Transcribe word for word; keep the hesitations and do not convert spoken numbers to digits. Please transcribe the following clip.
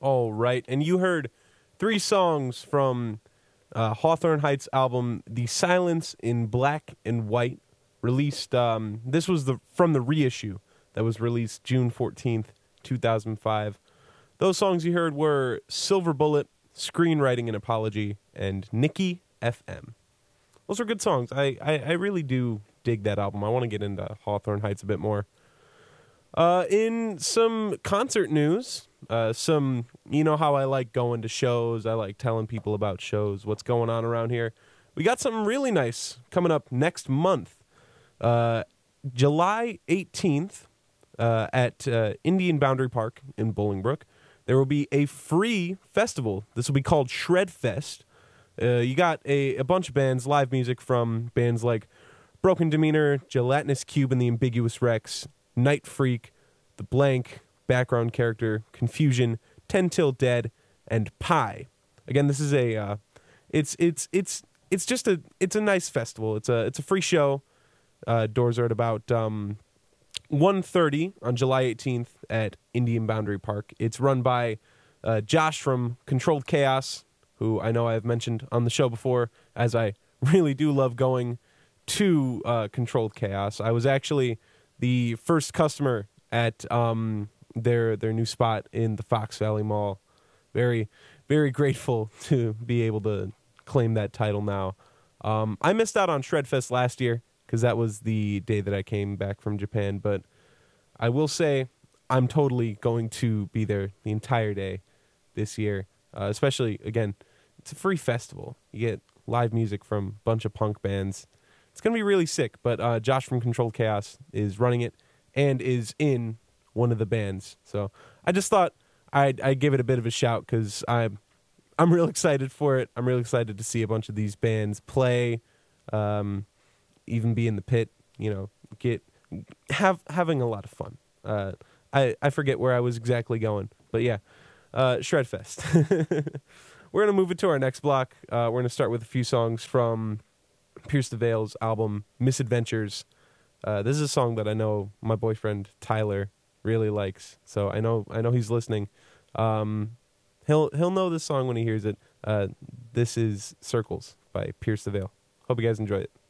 All right, and you heard three songs from uh, Hawthorne Heights album, "The Silence in Black and White," released. Um, this was the from the reissue that was released June fourteenth, two thousand five. Those songs you heard were "Silver Bullet," "Screenwriting and Apology," and "Nikki F M." Those are good songs. I, I, I really do dig that album. I want to get into Hawthorne Heights a bit more. Uh, in some concert news, uh, some, you know how I like going to shows, I like telling people about shows, what's going on around here. We got something really nice coming up next month, uh, July eighteenth, uh, at uh, Indian Boundary Park in Bolingbrook. There will be a free festival. This will be called Shred Fest. Uh, you got a, a bunch of bands, live music from bands like Broken Demeanor, Gelatinous Cube and the Ambiguous Rex, Night Freak, The Blank, Background Character, Confusion, Ten Till Dead, and Pie. Again, this is a, uh, it's it's it's it's just a it's a nice festival. It's a it's a free show. Uh, doors are at about um, one thirty on July eighteenth at Indian Boundary Park. It's run by uh, Josh from Controlled Chaos, who I know I've mentioned on the show before, as I really do love going to uh, Controlled Chaos. I was actually the first customer at um, their their new spot in the Fox Valley Mall. Very, very grateful to be able to claim that title now. Um, I missed out on Shredfest last year because that was the day that I came back from Japan, but I will say I'm totally going to be there the entire day this year, uh, especially, again, it's a free festival. You get live music from a bunch of punk bands. It's going to be really sick, but uh, Josh from Controlled Chaos is running it and is in one of the bands. So I just thought I'd, I'd give it a bit of a shout because I'm, I'm real excited for it. I'm real excited to see a bunch of these bands play, um, even be in the pit, you know, get have having a lot of fun. Uh, I, I forget where I was exactly going, but yeah, uh, Shredfest. We're going to move it to our next block. Uh, we're going to start with a few songs from Pierce the Veil's album Misadventures. Uh, this is a song that I know my boyfriend Tyler really likes, so I know I know he's listening. Um, he'll he'll know this song when he hears it. Uh, this is Circles by Pierce the Veil. Hope you guys enjoy it.